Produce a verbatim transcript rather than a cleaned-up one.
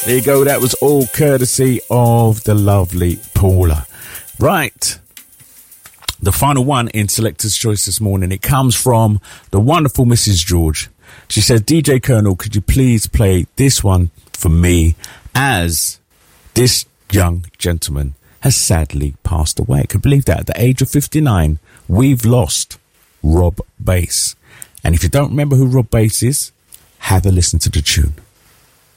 There you go. That was all courtesy of the lovely Paula. Right. The final one in Selector's Choice this morning. It comes from the wonderful Missus George. She says, D J Colonel, could you please play this one for me, as this young gentleman has sadly passed away. I could believe that at the age of fifty-nine, we've lost Rob Bass. And if you don't remember who Rob Bass is, have a listen to the tune.